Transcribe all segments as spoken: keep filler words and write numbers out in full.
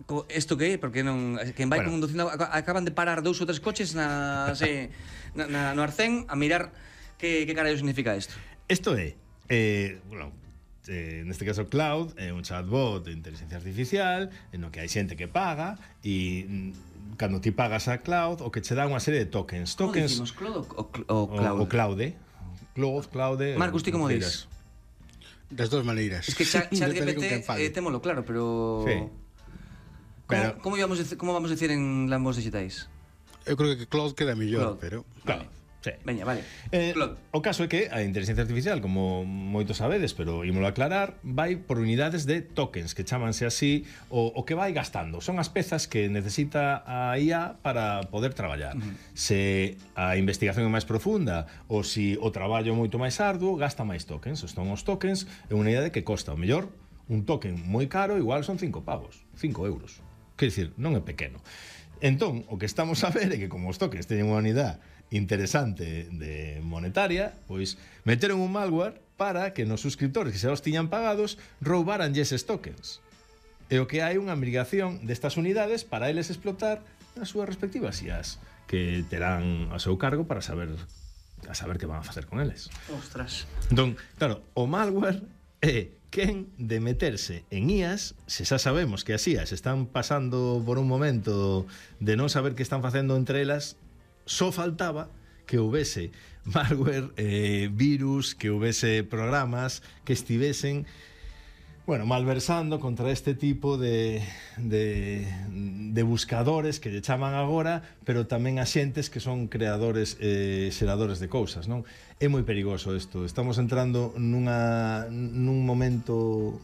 Isto que é? Porque non... Quen vai bueno. conducindo... Acaban de parar dous ou tres coches na, se, na, na, no Arcén a mirar que, que carallo significa isto. Isto é... Eh, bueno, eh, neste caso Cloud é un chatbot de inteligencia artificial en no que hai xente que paga e cando ti pagas a Cloud o que che dá unha serie de tokens. Como tokens dicimos? Cloud ou, ou Cloud? O, o Cloud, Cloud, Cloud. Marcos, ti como dis? Das dos maneiras. Es que ChatGPT eh, témolo claro, pero... Sí. Pero... Como, como, íbamos a, como vamos a decir en lambos digitais? Eu creo que Cloud queda mellor, Cloud. Pero... Claro. Sí. Veña, vale. Eh, o caso é que a inteligencia artificial, como moitos sabedes, pero ímolo aclarar, vai por unidades de tokens, que chamanse así, o, o que vai gastando. Son as pezas que necesita a I A para poder traballar. Uh-huh. Se a investigación é máis profunda ou se o traballo é moito máis arduo, gasta máis tokens. Son os tokens é unha unidade que costa o mellor. Un token moi caro igual son cinco pavos, cinco euros. Quer dicir, non é pequeno. Entón, o que estamos a ver é que como os tokens teñen unha unidade interesante de monetaria, pois meteron un malware para que nos suscriptores que xa os tiñan pagados roubaran eses tokens. E o que hai unha migración destas unidades para eles explotar as súas respectivas I As que terán a seu cargo para saber a saber que van a facer con eles. Ostras. Entón, claro, o malware é quen de meterse en I As, se xa sabemos que as I As están pasando por un momento de non saber que están facendo entre elas, só faltaba que houvese malware, eh, virus, que houvese programas que estivesen, bueno, malversando contra este tipo de, de, de buscadores que lle chaman agora, pero tamén axentes que son creadores e eh, xeradores de cousas, non? É moi perigoso isto. Estamos entrando nunha, nun momento,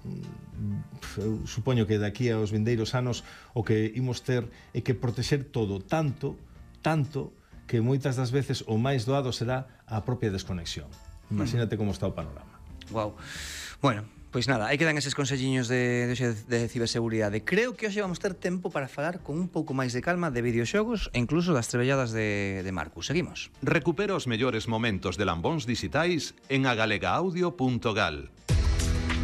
eu supoño que daqui aos vindeiros anos o que imos ter é que protexer todo tanto, tanto, que moitas das veces o máis doado será a propia desconexión. Imagínate como está o panorama. Wow. Bueno, pois nada, aí quedan eses conselliños de, de, de ciberseguridade. Creo que hoxe vamos ter tempo para falar con un pouco máis de calma de videoxogos e incluso das trebelladas de, de Marcus. Seguimos. Recupera os mellores momentos de Lambóns Dixitais en agalega audio punto gal.